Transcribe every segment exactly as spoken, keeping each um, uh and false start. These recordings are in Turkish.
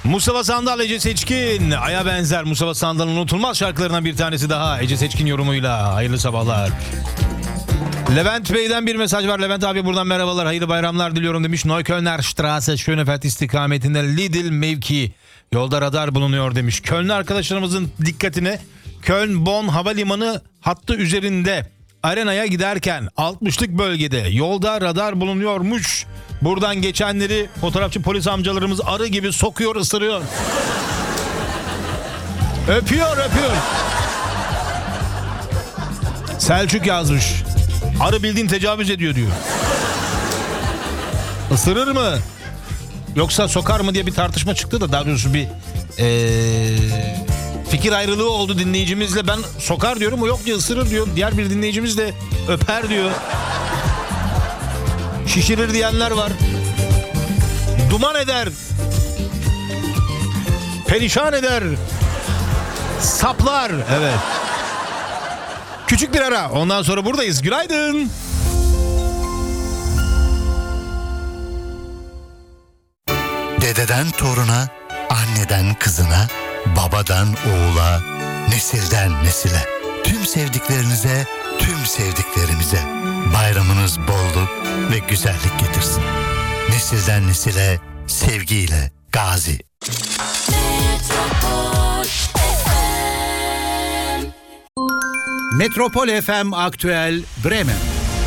Mustafa Sandal, Ece Seçkin. Ay'a benzer Mustafa Sandal'ın unutulmaz şarkılarından bir tanesi daha. Ece Seçkin yorumuyla. Hayırlı sabahlar. Levent Bey'den bir mesaj var. Levent abi buradan merhabalar. Hayırlı bayramlar diliyorum demiş. Neuköllner Straße Schönefeld istikametinde Lidl mevki. Yolda radar bulunuyor demiş. Köln arkadaşlarımızın dikkatine Köln-Bonn havalimanı hattı üzerinde arenaya giderken altmışlık bölgede yolda radar bulunuyormuş. Buradan geçenleri fotoğrafçı polis amcalarımız arı gibi sokuyor, ısırıyor. Öpüyor, öpüyor. Selçuk yazmış. Arı bildiğin tecavüz ediyor diyor. Isırır mı? Yoksa sokar mı diye bir tartışma çıktı da daha doğrusu bir ee, fikir ayrılığı oldu dinleyicimizle. Ben sokar diyorum, o yok diyor, ısırır diyor. Diğer bir dinleyicimiz de öper diyor. Şişirir diyenler var. Duman eder. Perişan eder. Saplar. Evet. Küçük bir ara. Ondan sonra buradayız. Günaydın. Dededen toruna, anneden kızına, babadan oğula, nesilden nesile. Tüm sevdiklerinize, tüm sevdiklerimize bayramınız bolluk ve güzellik getirsin. Nesilden nesile, sevgiyle Gazi. Metropol F M Aktüel Bremen.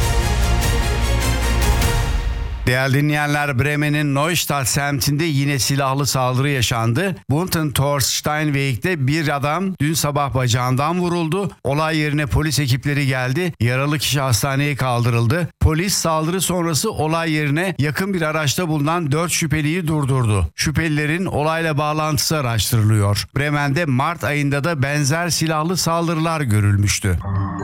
Değerli dinleyenler, Bremen'in Neustadt semtinde yine silahlı saldırı yaşandı. Bunten-Tor Steinweg'de bir adam dün sabah bacağından vuruldu. Olay yerine polis ekipleri geldi. Yaralı kişi hastaneye kaldırıldı. Polis saldırı sonrası olay yerine yakın bir araçta bulunan dört şüpheliyi durdurdu. Şüphelilerin olayla bağlantısı araştırılıyor. Bremen'de Mart ayında da benzer silahlı saldırılar görülmüştü.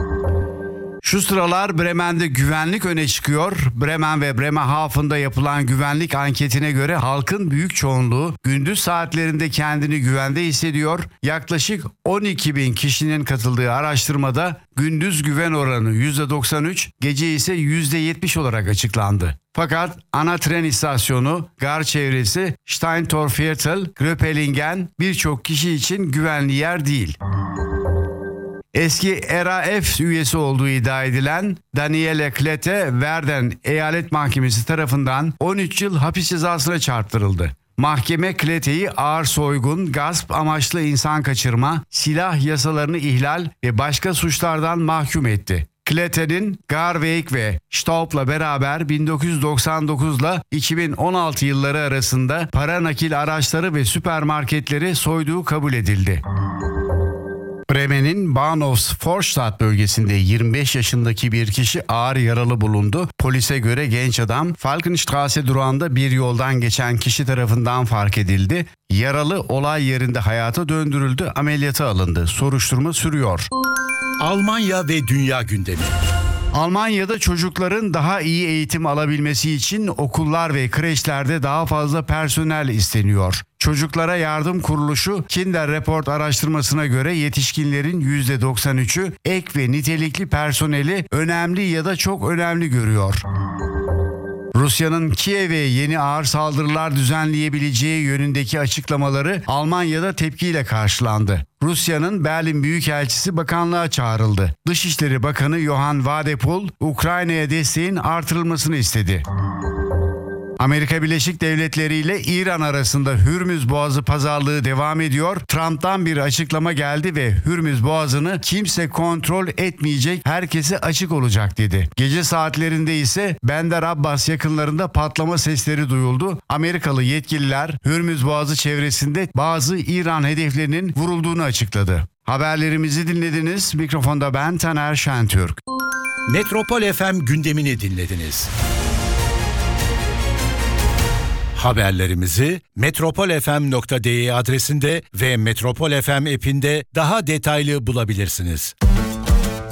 Şu sıralar Bremen'de güvenlik öne çıkıyor. Bremen ve Bremerhaven'da yapılan güvenlik anketine göre halkın büyük çoğunluğu gündüz saatlerinde kendini güvende hissediyor. Yaklaşık on iki bin kişinin katıldığı araştırmada gündüz güven oranı yüzde doksan üç, gece ise yüzde yetmiş olarak açıklandı. Fakat ana tren istasyonu, gar çevresi, Steintorviertel, Gröpelingen birçok kişi için güvenli yer değil. Eski R A F üyesi olduğu iddia edilen Daniele Klette, Verden Eyalet Mahkemesi tarafından on üç yıl hapis cezasına çarptırıldı. Mahkeme Klette'yi ağır soygun, gasp amaçlı insan kaçırma, silah yasalarını ihlal ve başka suçlardan mahkum etti. Klette'nin Garweg ve Staub'la beraber bin dokuz yüz doksan dokuz ile iki bin on altı yılları arasında para nakil araçları ve süpermarketleri soyduğu kabul edildi. Bremen'in Bahnhofsvorstadt bölgesinde yirmi beş yaşındaki bir kişi ağır yaralı bulundu. Polise göre genç adam Falkenstraße durağında bir yoldan geçen kişi tarafından fark edildi. Yaralı olay yerinde hayata döndürüldü, ameliyata alındı. Soruşturma sürüyor. Almanya ve dünya gündemi. Almanya'da çocukların daha iyi eğitim alabilmesi için okullar ve kreşlerde daha fazla personel isteniyor. Çocuklara Yardım Kuruluşu Kinder Report araştırmasına göre yetişkinlerin yüzde doksan üçü ek ve nitelikli personeli önemli ya da çok önemli görüyor. Rusya'nın Kiev'e yeni ağır saldırılar düzenleyebileceği yönündeki açıklamaları Almanya'da tepkiyle karşılandı. Rusya'nın Berlin Büyükelçisi bakanlığa çağrıldı. Dışişleri Bakanı Johann Wadepool, Ukrayna'ya desteğin artırılmasını istedi. Amerika Birleşik Devletleri ile İran arasında Hürmüz Boğazı pazarlığı devam ediyor. Trump'tan bir açıklama geldi ve Hürmüz Boğazı'nı kimse kontrol etmeyecek, herkese açık olacak dedi. Gece saatlerinde ise Bandar Abbas yakınlarında patlama sesleri duyuldu. Amerikalı yetkililer Hürmüz Boğazı çevresinde bazı İran hedeflerinin vurulduğunu açıkladı. Haberlerimizi dinlediniz. Mikrofonda ben Taner Şentürk. Metropol F M gündemini dinlediniz. Haberlerimizi metropolfm nokta de adresinde ve Metropol F M app'inde daha detaylı bulabilirsiniz.